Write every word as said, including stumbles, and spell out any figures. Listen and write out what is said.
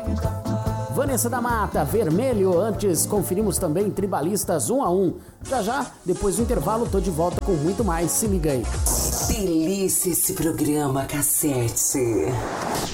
Vanessa da Mata, Vermelho. Antes, conferimos também Tribalistas um a um. Já já, depois do intervalo, tô de volta com muito mais. Se liga aí. Delícia esse programa, Cassete.